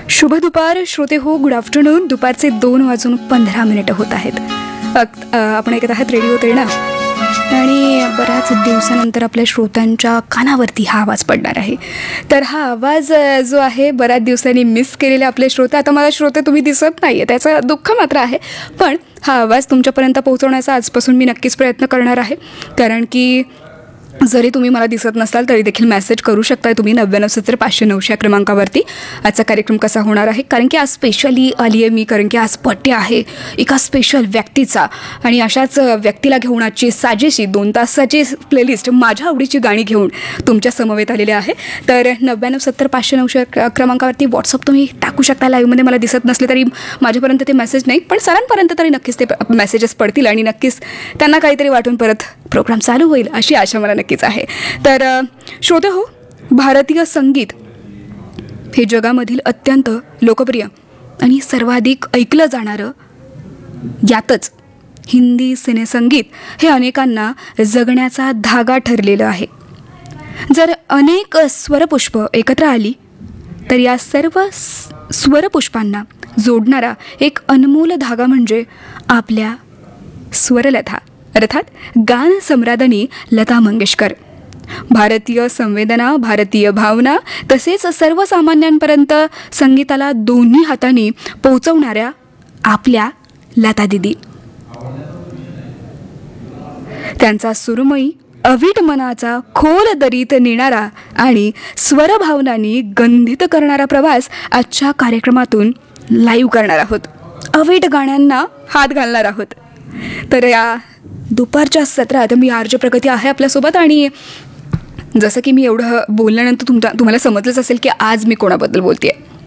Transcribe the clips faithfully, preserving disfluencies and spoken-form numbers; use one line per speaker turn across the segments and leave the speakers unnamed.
शुभ दुपार श्रोते हो, गुड आफ्टरनून. दुपारचे दोन वाजून पंधरा मिनिटं होत आहेत. अ- आपण ऐकत आहात रेडिओ तेरणा आणि बऱ्याच दिवसानंतर आपल्या श्रोत्यांच्या कानावरती हा आवाज पडणार आहे. तर हा आवाज अ, जो आहे बऱ्याच दिवसांनी मिस केलेले आपले श्रोते, आता मला श्रोते तुम्ही दिसत नाही आहे त्याचं दुःख मात्र आहे, पण हा आवाज तुमच्यापर्यंत पोहोचवण्याचा आजपासून मी नक्कीच प्रयत्न करणार आहे. कारण की जरी तुम्ही मला दिसत नसाल तरी देखील मेसेज करू शकताय तुम्ही नव्याण्णव सत्तर पाचशे नऊशे या क्रमांकावरती आजचा कार्यक्रम कसा होणार आहे. कारण की आज स्पेशली आली आहे मी, कारण की आज बड्डे आहे एका स्पेशल व्यक्तीचा आणि अशाच व्यक्तीला घेऊन आजची साजेशी दोन तासाची प्लेलिस्ट माझ्या आवडीची गाणी घेऊन तुमच्या समवेत आलेली आहे. तर नव्याण्णव सत्तर पाचशे नऊशे क्रमांकावरती व्हॉट्सअप तुम्ही टाकू शकता. लाईव्हमध्ये मला दिसत नसले तरी माझ्यापर्यंत ते मेसेज नाही, पण सरांपर्यंत तरी नक्कीच ते मेसेजेस पडतील आणि नक्कीच त्यांना काहीतरी वाटून परत प्रोग्राम चालू होईल अशी आशा मला नक्कीच आहे. तर श्रोते हो, भारतीय संगीत हे जगामधील अत्यंत लोकप्रिय आणि सर्वाधिक ऐकलं जाणारं, यातच हिंदी सिनेसंगीत हे अनेकांना जगण्याचा धागा ठरलेलं आहे. जर अनेक स्वरपुष्प एकत्र आली तर या सर्व स्वरपुष्पांना जोडणारा एक अनमोल धागा म्हणजे आपल्या स्वरलता, अर्थात गान सम्राज्ञी लता मंगेशकर. भारतीय संवेदना, भारतीय भावना तसेच सर्वसामान्यांपर्यंत संगीताला दोन्ही हातांनी पोहोचवणाऱ्या आपल्या लता दिदी. त्यांचा सुरमयी अवीट मनाचा खोल दरीत नेणारा आणि स्वरभावनांनी गंधित करणारा प्रवास आजच्या कार्यक्रमातून लाईव्ह करणार आहोत. अवीट गाण्यांना हात घालणार आहोत. तर या दुपारच्या सत्रात मी आर्ज प्रगती आहे आपल्यासोबत आणि जसं की मी एवढं बोलल्यानंतर तुमचा तुम्हाला समजलंच असेल की आज मी कोणाबद्दल बोलते.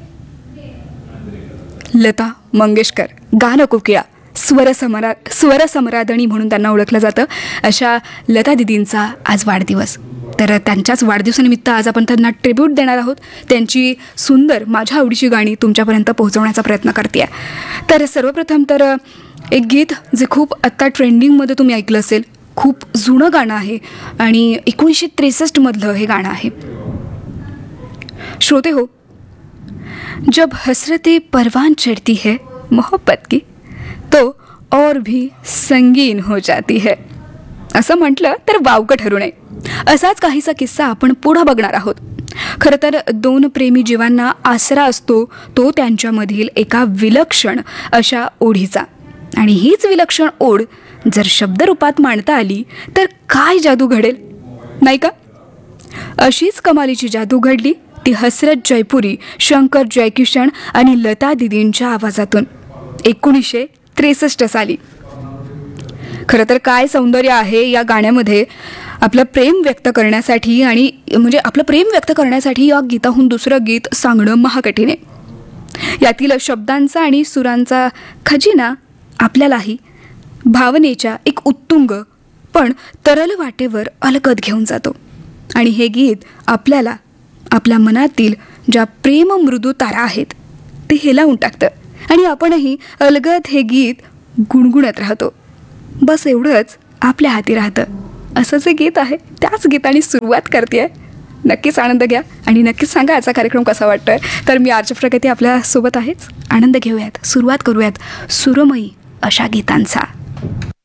लता मंगेशकर, गानकोकिळा, स्वरसमरा स्वरसम्राज्ञी म्हणून त्यांना ओळखलं जातं, अशा लता दिदींचा आज वाढदिवस. तर त्यांच्याच वाढदिवसानिमित्त आज आपण त्यांना ट्रिब्यूट देणार आहोत. त्यांची सुंदर माझ्या आवडीची गाणी तुमच्यापर्यंत पोहोचवण्याचा प्रयत्न करते आहे. तर सर्वप्रथम तर एक गीत जे खूप आत्ता ट्रेंडिंगमध्ये तुम्ही ऐकलं असेल, खूप जुनं गाणं आहे आणि एकोणीसशे त्रेसष्टमधलं हे गाणं आहे. श्रोते हो, जब हसरते परवान चढ़ती है मोहब्बत की तो और भी संगीन हो जाती है, असं म्हटलं तर वावगं ठरू नये. असाच काहीसा किस्सा आपण पुढं बघणार आहोत. खरं तर दोन प्रेमी जीवांना आसरा असतो तो त्यांच्यामधील एका विलक्षण अशा ओढीचा, आणि हीच विलक्षण ओढ जर शब्दरूपात मांडता आली तर काय जादू घडेल, नाही का? अशीच कमालीची जादू घडली ती हसरत जयपुरी, शंकर जयकिशन आणि लता दिदींच्या आवाजातून एकोणीसशे त्रेसष्ट साली. खरं तर काय सौंदर्य आहे या गाण्यामध्ये. आपलं प्रेम व्यक्त करण्यासाठी आणि म्हणजे आपलं प्रेम व्यक्त करण्यासाठी या गीताहून दुसरं गीत सांगणं महाकठीण आहे. यातील शब्दांचा आणि सुरांचा खजिना आपल्यालाही भावनेच्या एक उत्तुंग पण तरल वाटेवर अलगद घेऊन जातो आणि हे गीत आपल्याला आपल्या मनातील ज्या प्रेम मृदू तारा आहेत ते हेलावून टाकतं आणि आपणही अलगद हे गीत गुणगुणत राहतो. बस एवढंच आपल्या हाती राहतं. असं जे गीत आहे त्याच गीताने सुरुवात करते आहे. नक्कीच आनंद घ्या आणि नक्कीच सांगा आजचा कार्यक्रम कसा वाटतोय. तर मी आर्ज प्रगती आपल्यासोबत आहेच. आनंद घेऊयात, सुरुवात करूयात सुरमयी अशा गीतांचा.